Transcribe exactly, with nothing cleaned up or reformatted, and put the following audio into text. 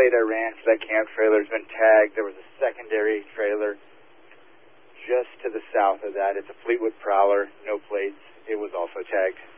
plate I ran for that camp trailer has been tagged. There was a secondary trailer just to the south of that. It's a Fleetwood Prowler, no plates. It was also tagged.